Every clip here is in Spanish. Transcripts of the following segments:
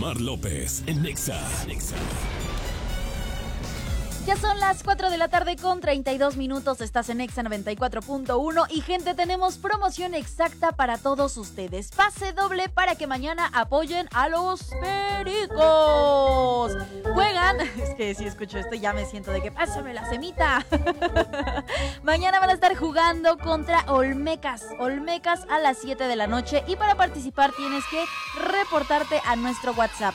Omar López en Nexa. Ya son las 4 de la tarde con 32 minutos, estás en Nexa 94.1 y gente, tenemos promoción exacta para todos ustedes. Pase doble para que mañana apoyen a los Pericos. Juegan, es que si escucho esto ya me siento de que pásame la semita. Mañana van a estar jugando contra Olmecas a las 7 de la noche y para participar tienes que reportarte a nuestro WhatsApp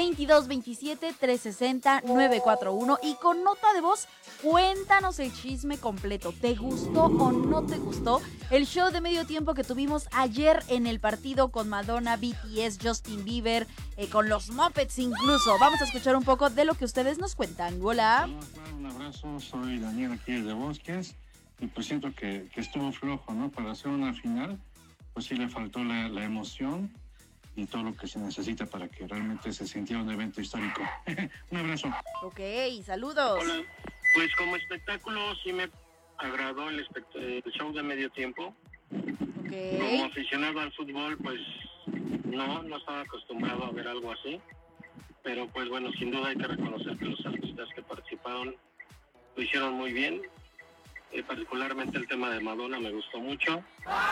2227-360-941 y con nota de voz cuéntanos el chisme completo. ¿Te gustó o no te gustó el show de medio tiempo que tuvimos ayer en el partido con Madonna, BTS, Justin Bieber, con los Muppets incluso? Vamos a escuchar un poco de lo que ustedes nos cuentan. Hola. Un abrazo, soy Daniel aquí de Bosques y pues siento que estuvo flojo, ¿no? Para hacer una final, pues sí le faltó la emoción y todo lo que se necesita para que realmente se sintiera un evento histórico. Un abrazo. Ok, saludos. Hola, pues como espectáculo sí me agradó el show de medio tiempo. Okay. Como aficionado al fútbol, pues no estaba acostumbrado a ver algo así. Pero pues bueno, sin duda hay que reconocer que los artistas que participaron lo hicieron muy bien. Particularmente el tema de Madonna me gustó mucho.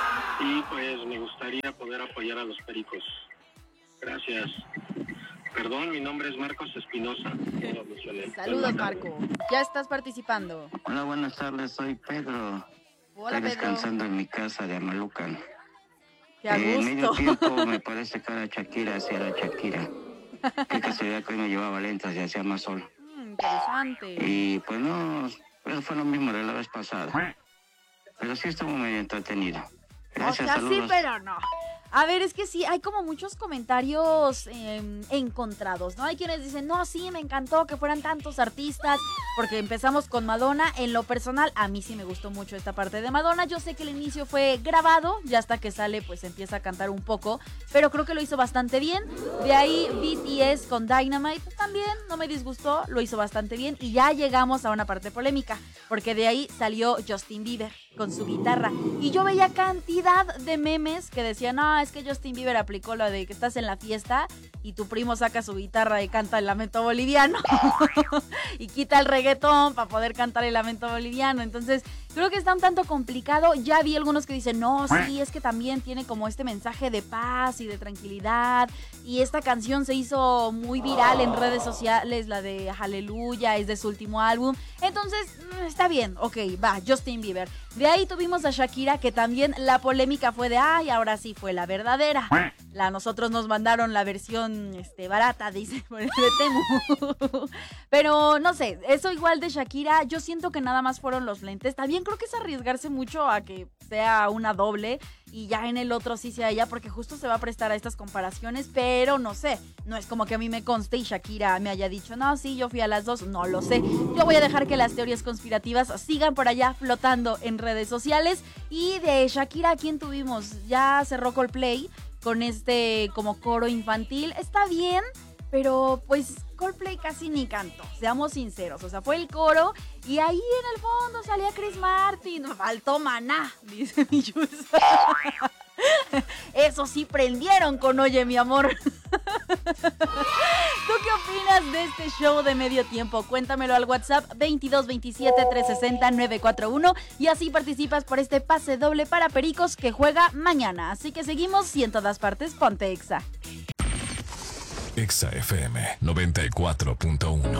Y pues me gustaría poder apoyar a los Pericos. Gracias. Perdón, mi nombre es Marcos Espinosa. Saludos, Marco. Ya estás participando. Hola, buenas tardes, soy Pedro. Hola, Estoy Pedro. descansando en mi casa de Amalucan. Qué a gusto. En medio tiempo me parece que era Shakira, sí era Shakira. Qué casualidad que hoy me llevaba lentas y hacía más sol. Interesante. Y pues no, eso fue lo mismo de la vez pasada. Pero sí estuvo muy entretenido. Gracias, o sea, saludos. sí, pero no. A ver, es que sí, hay como muchos comentarios encontrados, ¿no? Hay quienes dicen, no, sí, me encantó que fueran tantos artistas, porque empezamos con Madonna. En lo personal, a mí sí me gustó mucho esta parte de Madonna. Yo sé que el inicio fue grabado, ya hasta que sale, pues empieza a cantar un poco, pero creo que lo hizo bastante bien. De ahí, BTS con Dynamite también no me disgustó, lo hizo bastante bien. Y ya llegamos a una parte polémica, porque de ahí salió Justin Bieber con su guitarra. Y yo veía cantidad de memes que decían, no, es que Justin Bieber aplicó lo de que estás en la fiesta y tu primo saca su guitarra y canta el lamento boliviano y quita el reggaetón para poder cantar el lamento boliviano. Entonces creo que está un tanto complicado. Ya vi algunos que dicen, no, sí, es que también tiene como este mensaje de paz y de tranquilidad, y esta canción se hizo muy viral en redes sociales, la de Aleluya, es de su último álbum. Entonces está bien, ok, va, Justin Bieber. De ahí tuvimos a Shakira, que también la polémica fue de, ay, ahora sí fue la verdadera. Nosotros nos mandaron la versión barata, dice, de Temu. Pero no sé, eso igual de Shakira, yo siento que nada más fueron los lentes. También creo que es arriesgarse mucho a que sea una doble y ya en el otro sí sea ella, porque justo se va a prestar a estas comparaciones, pero no sé, no es como que a mí me conste y Shakira me haya dicho, no, sí, yo fui a las dos, no lo sé. Yo voy a dejar que las teorías conspirativas sigan por allá flotando en redes sociales. Y de Shakira, ¿quién tuvimos? Ya cerró Coldplay con como coro infantil, está bien, pero pues Coldplay casi ni cantó, seamos sinceros, o sea, fue el coro y ahí en el fondo salía Chris Martin, faltó Maná, dice mi Yusa. Eso sí prendieron con Oye mi amor. ¿Tú qué opinas de este show de medio tiempo? Cuéntamelo al WhatsApp 2227-360-941 y así participas por este pase doble para Pericos que juega mañana. Así que seguimos y en todas partes ponte Exa. Exa FM 94.1.